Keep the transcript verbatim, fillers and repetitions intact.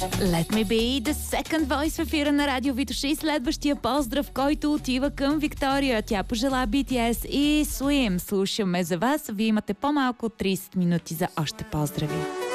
Let me be the second voice в ефира на Радио Витоша. Следващия поздрав, който отива към Виктория. Тя пожела Би Ти Ес и Swim. Слушаме за вас. Вие имате по-малко от трийсет минути за още поздрави.